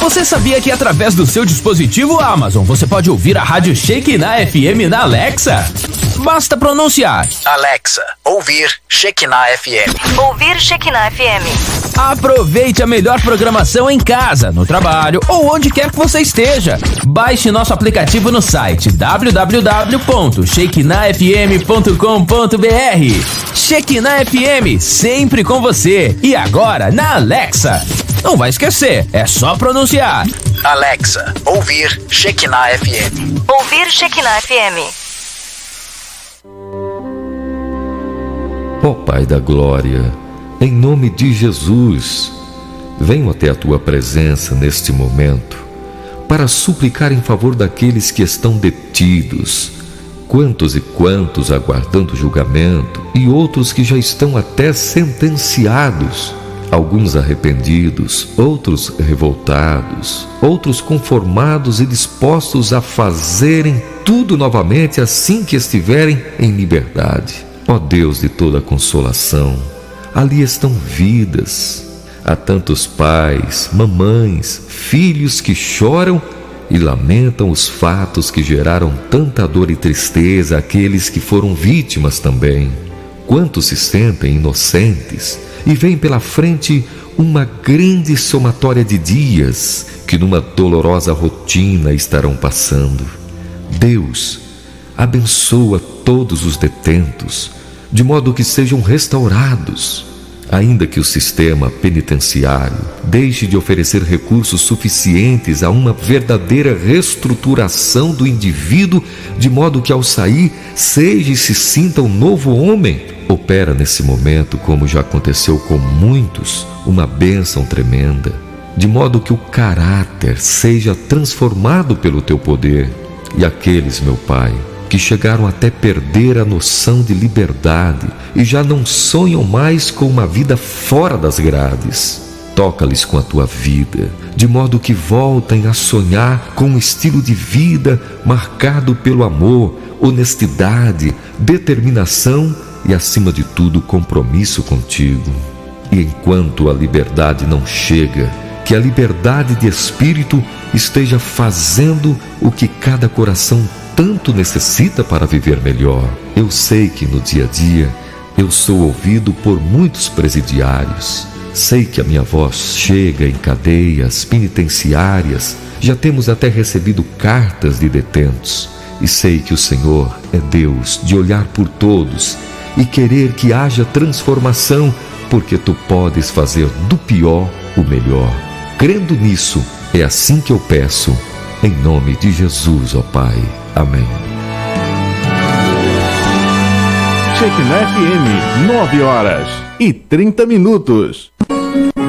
Você sabia que através do seu dispositivo Amazon você pode ouvir a rádio Shekinah FM na Alexa? Basta pronunciar: Alexa, ouvir Shekinah FM. Ouvir Shekinah FM. Aproveite a melhor programação em casa, no trabalho ou onde quer que você esteja. Baixe nosso aplicativo no site www.shekinahfm.com.br. Shekinah FM, sempre com você. E agora na Alexa. Não vai esquecer, é só pronunciar: Alexa, ouvir Shekinah FM. Ouvir Shekinah FM. Ó Pai da Glória, em nome de Jesus, venho até a Tua presença neste momento para suplicar em favor daqueles que estão detidos, quantos e quantos aguardando julgamento e outros que já estão até sentenciados, alguns arrependidos, outros revoltados, outros conformados e dispostos a fazerem tudo novamente assim que estiverem em liberdade. Ó Deus de toda consolação, ali estão vidas. Há tantos pais, mamães, filhos que choram e lamentam os fatos que geraram tanta dor e tristeza àqueles que foram vítimas também. Quantos se sentem inocentes e veem pela frente uma grande somatória de dias que numa dolorosa rotina estarão passando. Deus, abençoa todos os detentos, de modo que sejam restaurados, ainda que o sistema penitenciário deixe de oferecer recursos suficientes a uma verdadeira reestruturação do indivíduo, de modo que ao sair seja e se sinta um novo homem. Opera nesse momento, como já aconteceu com muitos, uma bênção tremenda, de modo que o caráter seja transformado pelo Teu poder. E aqueles, meu Pai, que chegaram até perder a noção de liberdade e já não sonham mais com uma vida fora das grades, toca-lhes com a Tua vida, de modo que voltem a sonhar com um estilo de vida marcado pelo amor, honestidade, determinação e, acima de tudo, compromisso contigo. E enquanto a liberdade não chega, que a liberdade de espírito esteja fazendo o que cada coração tanto necessita para viver melhor. Eu sei que no dia a dia eu sou ouvido por muitos presidiários. Sei que a minha voz chega em cadeias penitenciárias. Já temos até recebido cartas de detentos. E sei que o Senhor é Deus de olhar por todos e querer que haja transformação, porque Tu podes fazer do pior o melhor. Crendo nisso, é assim que eu peço, em nome de Jesus, ó Pai. Amém. Shekinah FM, 9h30.